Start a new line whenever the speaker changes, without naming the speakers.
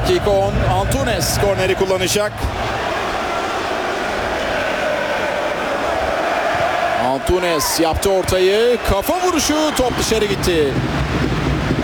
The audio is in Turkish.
Dakika 10. Antunes korneri kullanacak. Antunes yaptı ortayı. Kafa vuruşu, top dışarı gitti.